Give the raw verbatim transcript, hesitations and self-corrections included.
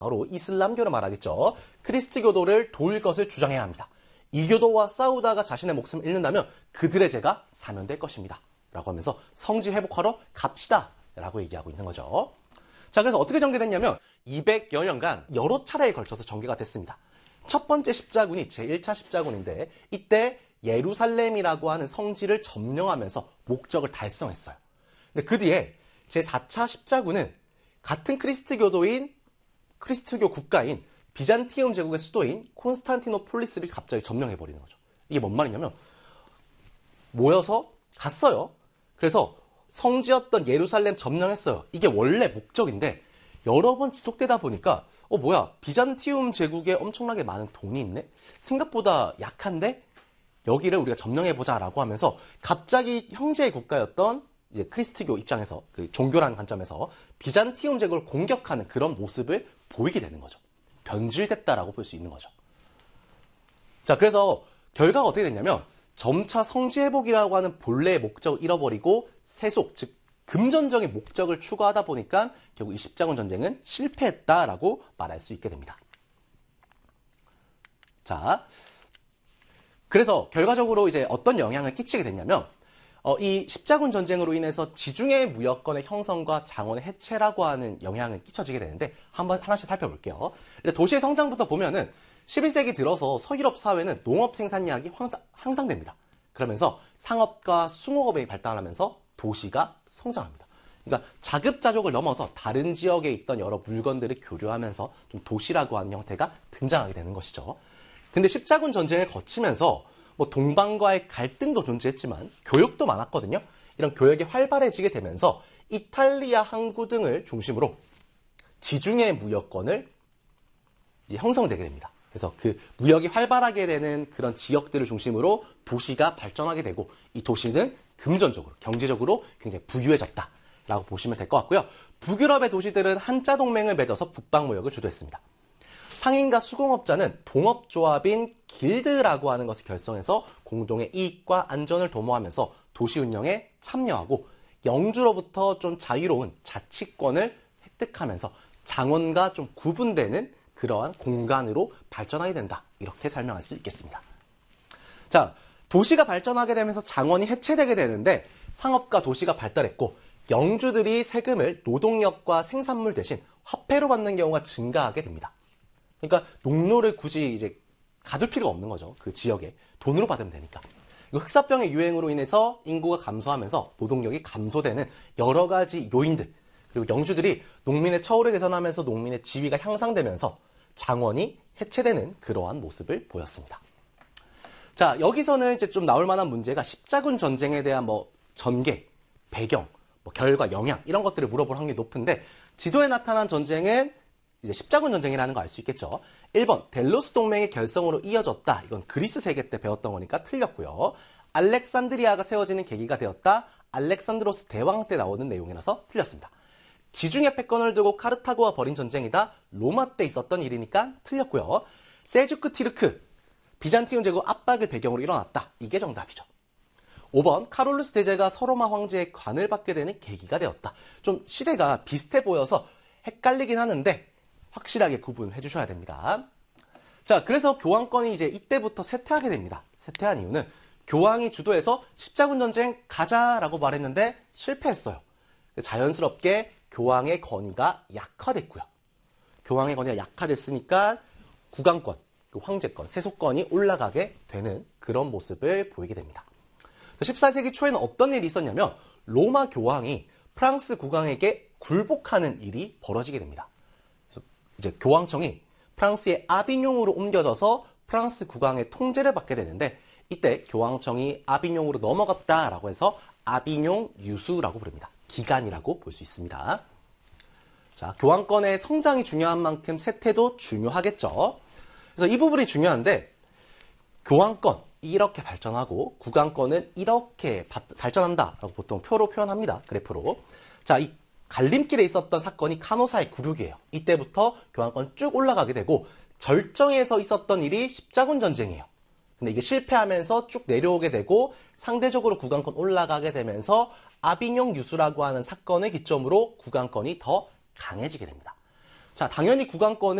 바로 이슬람교를 말하겠죠. 크리스트교도를 도울 것을 주장해야 합니다. 이 교도와 싸우다가 자신의 목숨을 잃는다면 그들의 죄가 사면될 것입니다. 라고 하면서 성지 회복하러 갑시다. 라고 얘기하고 있는 거죠. 자, 그래서 어떻게 전개됐냐면 이백여 년간 여러 차례에 걸쳐서 전개가 됐습니다. 첫 번째 십자군이 제일 차 십자군인데 이때 예루살렘이라고 하는 성지를 점령하면서 목적을 달성했어요. 근데 그 뒤에 제사 차 십자군은 같은 크리스트교도인 크리스트교 국가인 비잔티움 제국의 수도인 콘스탄티노폴리스를 갑자기 점령해버리는 거죠. 이게 뭔 말이냐면 모여서 갔어요. 그래서 성지였던 예루살렘 점령했어요. 이게 원래 목적인데 여러 번 지속되다 보니까 어 뭐야 비잔티움 제국에 엄청나게 많은 돈이 있네? 생각보다 약한데? 여기를 우리가 점령해보자 라고 하면서 갑자기 형제의 국가였던 이제 크리스트교 입장에서 그 종교라는 관점에서 비잔티움 제국을 공격하는 그런 모습을 보이게 되는 거죠. 변질됐다라고 볼 수 있는 거죠. 자, 그래서 결과가 어떻게 됐냐면 점차 성지 회복이라고 하는 본래의 목적을 잃어버리고 세속, 즉 금전적인 목적을 추구하다 보니까 결국 이 십자군 전쟁은 실패했다라고 말할 수 있게 됩니다. 자, 그래서 결과적으로 이제 어떤 영향을 끼치게 됐냐면 어, 이 십자군 전쟁으로 인해서 지중해 무역권의 형성과 장원의 해체라고 하는 영향을 끼쳐지게 되는데 한번 하나씩 살펴볼게요. 일단 도시의 성장부터 보면은 십일 세기 들어서 서유럽 사회는 농업 생산량이 향상됩니다. 그러면서 상업과 숭어업이 발달하면서 도시가 성장합니다. 그러니까 자급자족을 넘어서 다른 지역에 있던 여러 물건들을 교류하면서 좀 도시라고 하는 형태가 등장하게 되는 것이죠. 근데 십자군 전쟁을 거치면서 뭐 동방과의 갈등도 존재했지만 교역도 많았거든요. 이런 교역이 활발해지게 되면서 이탈리아 항구 등을 중심으로 지중해 무역권을 이제 형성되게 됩니다. 그래서 그 무역이 활발하게 되는 그런 지역들을 중심으로 도시가 발전하게 되고 이 도시는 금전적으로, 경제적으로 굉장히 부유해졌다라고 보시면 될 것 같고요. 북유럽의 도시들은 한자 동맹을 맺어서 북방 무역을 주도했습니다. 상인과 수공업자는 동업조합인 길드라고 하는 것을 결성해서 공동의 이익과 안전을 도모하면서 도시 운영에 참여하고 영주로부터 좀 자유로운 자치권을 획득하면서 장원과 좀 구분되는 그러한 공간으로 발전하게 된다. 이렇게 설명할 수 있겠습니다. 자, 도시가 발전하게 되면서 장원이 해체되게 되는데 상업과 도시가 발달했고 영주들이 세금을 노동력과 생산물 대신 화폐로 받는 경우가 증가하게 됩니다. 그러니까 농로를 굳이 이제 가둘 필요가 없는 거죠. 그 지역에 돈으로 받으면 되니까. 흑사병의 유행으로 인해서 인구가 감소하면서 노동력이 감소되는 여러 가지 요인들, 그리고 영주들이 농민의 처우를 개선하면서 농민의 지위가 향상되면서 장원이 해체되는 그러한 모습을 보였습니다. 자, 여기서는 이제 좀 나올 만한 문제가 십자군 전쟁에 대한 뭐 전개, 배경, 뭐 결과, 영향 이런 것들을 물어볼 확률이 높은데 지도에 나타난 전쟁은 이제 십자군 전쟁이라는 거 알 수 있겠죠. 일 번 델로스 동맹의 결성으로 이어졌다. 이건 그리스 세계 때 배웠던 거니까 틀렸고요. 알렉산드리아가 세워지는 계기가 되었다. 알렉산드로스 대왕 때 나오는 내용이라서 틀렸습니다. 지중해 패권을 두고 카르타고와 벌인 전쟁이다. 로마 때 있었던 일이니까 틀렸고요. 셀주크 티르크, 비잔티움 제국 압박을 배경으로 일어났다. 이게 정답이죠. 오 번 카롤루스 대제가 서로마 황제의 관을 받게 되는 계기가 되었다. 좀 시대가 비슷해 보여서 헷갈리긴 하는데 확실하게 구분해 주셔야 됩니다. 자, 그래서 교황권이 이제 이때부터 쇠퇴하게 됩니다. 쇠퇴한 이유는 교황이 주도해서 십자군 전쟁 가자라고 말했는데 실패했어요. 자연스럽게 교황의 권위가 약화됐고요. 교황의 권위가 약화됐으니까 국왕권, 황제권, 세속권이 올라가게 되는 그런 모습을 보이게 됩니다. 십사 세기 초에는 어떤 일이 있었냐면 로마 교황이 프랑스 국왕에게 굴복하는 일이 벌어지게 됩니다. 그래서 이제 교황청이 프랑스의 아비뇽으로 옮겨져서 프랑스 국왕의 통제를 받게 되는데 이때 교황청이 아비뇽으로 넘어갔다라고 해서 아비뇽 유수라고 부릅니다. 기간이라고 볼 수 있습니다. 자, 교황권의 성장이 중요한 만큼 세태도 중요하겠죠. 그래서 이 부분이 중요한데 교황권 이렇게 발전하고 국왕권은 이렇게 바, 발전한다라고 보통 표로 표현합니다. 그래프로. 자, 이 갈림길에 있었던 사건이 카노사의 굴욕이에요. 이때부터 교황권 쭉 올라가게 되고 절정에서 있었던 일이 십자군 전쟁이에요. 근데 이게 실패하면서 쭉 내려오게 되고 상대적으로 국왕권 올라가게 되면서 아비뇽 유수라고 하는 사건을 기점으로 국왕권이 더 강해지게 됩니다. 자, 당연히 구강권은